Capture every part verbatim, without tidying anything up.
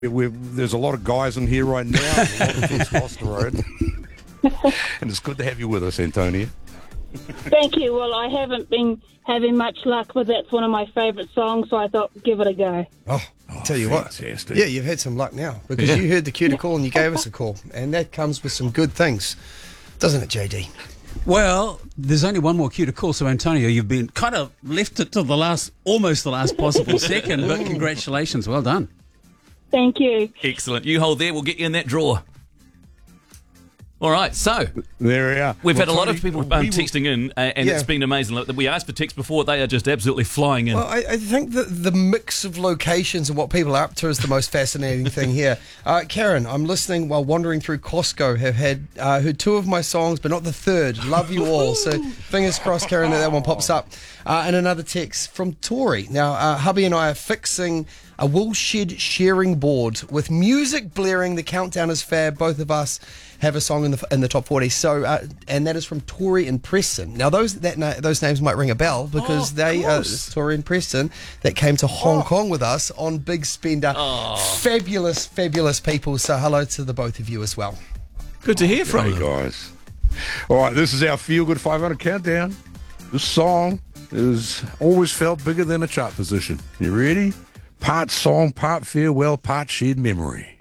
We're, there's a lot of guys in here right now, a lot of testosterone. And it's good to have you with us, Antonia. Thank you. Well, I haven't been having much luck, but that's one of my favourite songs, so I thought, give it a go. Oh, I'll tell you fantastic. what. Yeah, you've had some luck now because Yeah. you heard the cue to call and you gave us a call. And that comes with some good things, doesn't it, J D? Well, there's only one more cue to call, so Antonio, you've been kind of left it to the last, almost the last possible second, but congratulations, well done. Thank you. Excellent. You hold there, we'll get you in that drawer. All right, so There we are. we've Well, had a lot Tony, of people we um, will- texting in, uh, and Yeah. it's been amazing. Look, we asked for texts before, they are just absolutely flying in. Well, I, I think that the mix of locations and what people are up to is the most fascinating thing here. Uh, Karen, I'm listening while wandering through Costco. Have had uh, heard two of my songs, but not the third. Love you all. So fingers crossed, Karen, that that one pops up. Uh, and another text from Tori. Now, uh, hubby and I are fixing a woolshed shearing board with music blaring. The countdown is fab. Both of us have a song in the in the top forty. So, uh, and that is from Tori and Preston. Now, those that na- those names might ring a bell because Oh, of they uh, course. Tori and Preston that came to Hong Kong with us on Big Spender. Fabulous, fabulous people. So, hello to the both of you as well. Good to hear from Hey, you. guys. All right, this is our Feel Good five hundred countdown. This song is always felt bigger than a chart position. You ready? Part song, part farewell, part shared memory.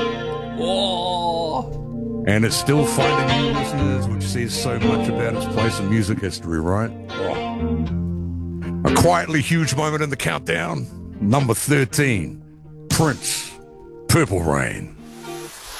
Oh. And it's still finding new listeners, which says so much about its place in music history, right? Oh. A quietly huge moment in the countdown. Number thirteen, Prince, Purple Rain.